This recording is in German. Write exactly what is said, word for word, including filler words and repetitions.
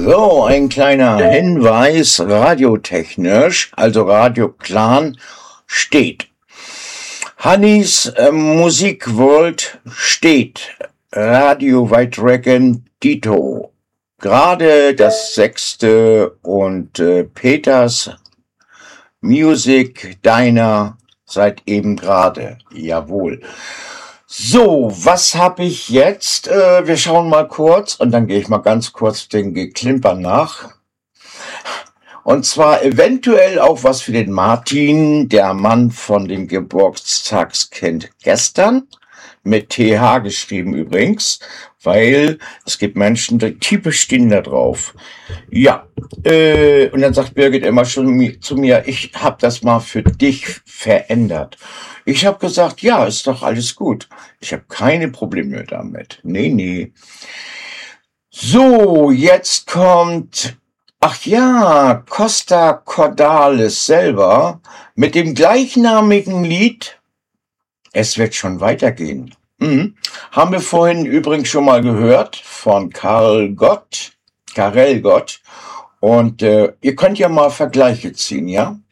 So, ein kleiner Hinweis, radiotechnisch, also Radio Clan steht. Hannis äh, Musik World steht. Radio White Dragon Dito. Gerade das sechste und äh, Peters Music Diner seit eben gerade. Jawohl. So, was habe ich jetzt? Äh, wir schauen mal kurz und dann gehe ich mal ganz kurz den Geklimper nach. Und zwar eventuell auch was für den Martin, der Mann von dem Geburtstagskind gestern, mit T H geschrieben übrigens, weil es gibt Menschen, die typisch stehen da drauf. Ja, äh, und dann sagt Birgit immer schon zu mir, ich habe das mal für dich verändert. Ich habe gesagt, ja, ist doch alles gut. Ich habe keine Probleme damit. Nee, nee. So, jetzt kommt, ach ja, Costa Cordalis selber mit dem gleichnamigen Lied. Es wird schon weitergehen. Mhm. Haben wir vorhin übrigens schon mal gehört von Karel Gott, Karel Gott. Und äh, ihr könnt ja mal Vergleiche ziehen, ja?